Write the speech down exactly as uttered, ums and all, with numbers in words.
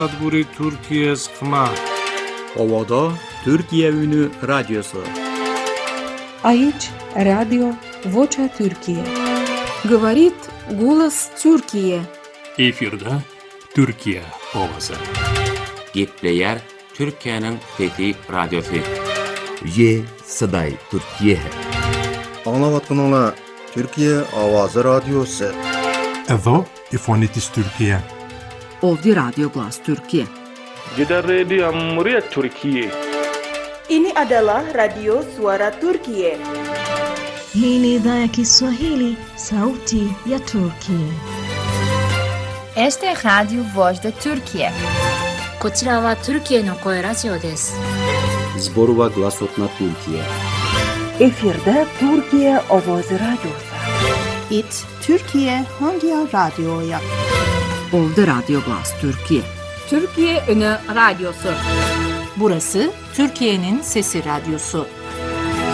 Tadburi Türkiye sıkma. Ovada Türkiye Ünü Radyosu. Aici, Radio Vocea Türkiye. Говорит голос Türkiye. Efirde Türkiye ovası. Gepleyer Türkiye'nin fethi radyosu. Ye Saday Türkiye. Anlavatkanlar Türkiye Avazı Radyosu. Evo İfonitis Türkiye. Ovdje Radio Glas Türkiye. Gider Radio Cumhuriyet Türkiye. Ini adalah Radio Suara Turkiye. Hii ni idhaa ya Kiswahili, sauti ya Turkiye. Este es Radio Voz de Türkiye. こちらはトルキエの声ラジオです。 Zborova Glasotna Türkiye. Efirde Türkiye Avazı Radyosu. It Türkiye Hangi Radyo'ya? Ovdje Radio Glas Türkiye. Türkiye Ünü Radyosu. Burası Türkiye'nin Sesi Radyosu.